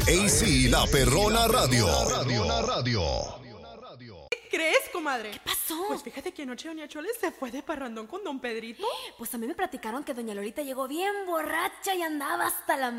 AC La Perrona Radio. ¿Qué crees, comadre? ¿Qué pasó? Pues fíjate que anoche doña Chole se fue de parrandón con don Pedrito. Pues a mí me platicaron que doña Lolita llegó bien borracha y andaba hasta la